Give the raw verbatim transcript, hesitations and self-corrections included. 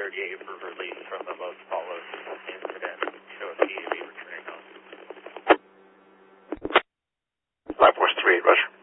thirty-eight for release from the Los Palos incident. Show us immediately returning home. five four three eight, Roger.